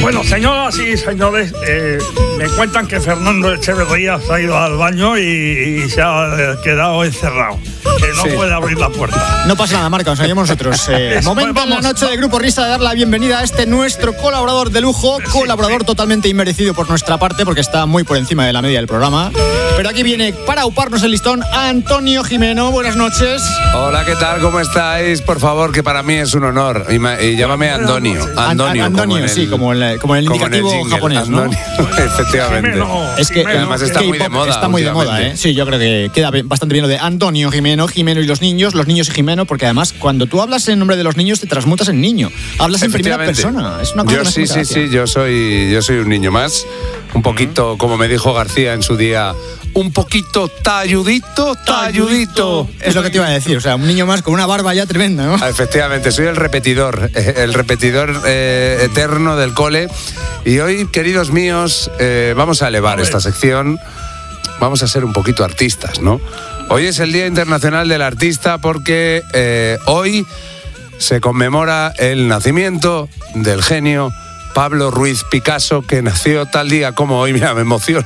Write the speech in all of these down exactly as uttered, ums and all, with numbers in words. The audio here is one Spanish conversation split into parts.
Bueno, señoras y señores, eh, me cuentan que Fernando Echeverría se ha ido al baño y, y se ha quedado encerrado, que no sí. puede abrir la puerta. No pasa nada, Marca, nos oímos nosotros. Eh, Eso, momento vamos, en la noche de Grupo Risa de dar la bienvenida a este nuestro colaborador de lujo, sí, colaborador sí. totalmente inmerecido por nuestra parte porque está muy por encima de la media del programa. Pero aquí viene para uparnos el listón Antonio Gimeno. Buenas noches. Hola, ¿qué tal? ¿Cómo estáis? Por favor, que para mí es un honor. Y, ma, y llámame Andonio. Antonio, Andonio como en el, sí, como, el, como el indicativo como en el japonés, ¿no? Andonio, efectivamente. Gimeno, es que Gimeno, además está muy de moda. Está muy de moda, ¿eh? Sí, yo creo que queda bastante bien lo de Antonio Gimeno, Gimeno y los niños, los niños y Gimeno, porque además cuando tú hablas en nombre de los niños te transmutas en niño. Hablas en primera persona. Es una cosa yo sí, sí, sí, yo soy, yo soy un niño más. Un poquito, como me dijo García en su día, un poquito talludito, talludito. Es lo que te iba a decir, o sea, un niño más con una barba ya tremenda, ¿no? Efectivamente, soy el repetidor, el repetidor eh, eterno del cole. Y hoy, queridos míos, eh, vamos a elevar a esta sección, vamos a ser un poquito artistas, ¿no? Hoy es el Día Internacional del Artista porque eh, hoy se conmemora el nacimiento del genio Pablo Ruiz Picasso, que nació tal día como hoy. Mira, me emociono.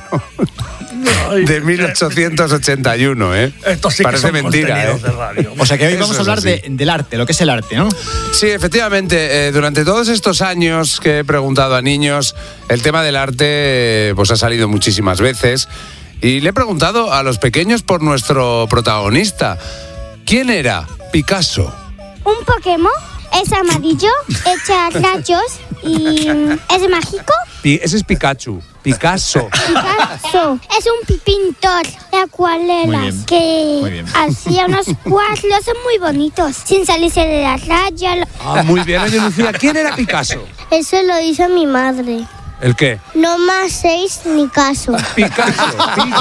De mil ochocientos ochenta y uno, ¿eh? Esto sí Parece que son mentira, ¿eh? De radio. O sea que hoy vamos Eso a hablar es de, del arte, lo que es el arte, ¿no? Sí, efectivamente. Eh, durante todos estos años que he preguntado a niños, el tema del arte pues ha salido muchísimas veces. Y le he preguntado a los pequeños por nuestro protagonista. ¿Quién era Picasso? Un Pokémon. Es amarillo, echa rayos y es mágico. Ese es Pikachu. Picasso. Picasso es un pintor de acuarelas que hacía unos cuadros muy bonitos, sin salirse de la raya. Ah, muy bien, Ana Lucía. ¿Quién era Picasso? Eso lo hizo mi madre. ¿El qué? No más seis ni caso. Picasso.